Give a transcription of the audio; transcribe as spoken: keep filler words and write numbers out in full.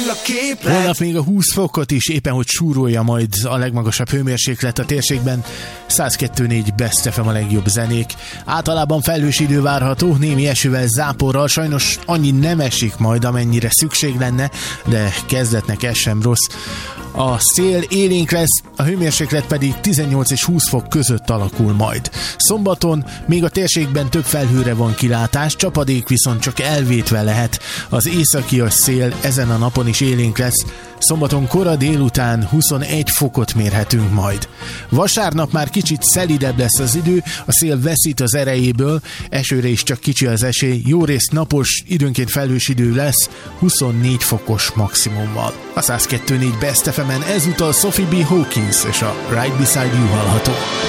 a képlet. Holnap még a húsz fokot is éppen hogy súrolja majd a legmagasabb hőmérséklet a térségben. száz kettő négy Best ef em a legjobb zenék. Általában felhős idő várható, némi esővel, záporral, sajnos annyi nem esik majd, amennyire szükség lenne, de kezdetnek ez sem rossz. A szél élénk lesz, a hőmérséklet pedig tizennyolc és húsz fok között alakul majd. Szombaton még a térségben több felhőre van kilátás, csapadék viszont csak elvétve lehet. Az északias szél ezen a napon is élénk lesz. Szombaton kora délután huszonegy fokot mérhetünk majd. Vasárnap már kicsit szelidebb lesz az idő, a szél veszít az erejéből, esőre is csak kicsi az esély, jó részt napos, időnként felhős idő lesz, huszonnégy fokos maximummal. A száz kettő négy Best ef emen ezúttal Sophie B. Hawkins és a Right Beside You hallható.